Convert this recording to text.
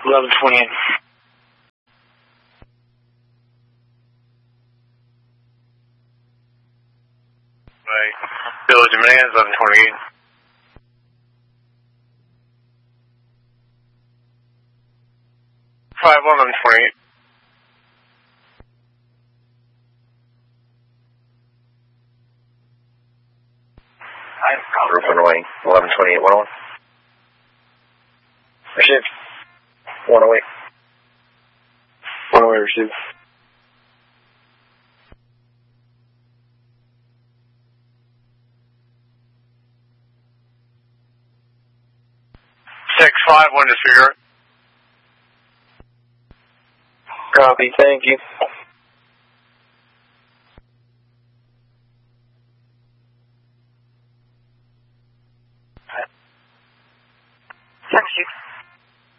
1128. Right. Village of Manans, 1128. Five 1128. Group 108, 1128, 101. Received. 108. 108 received. Six five one disfigure. Copy, thank you. Thank you.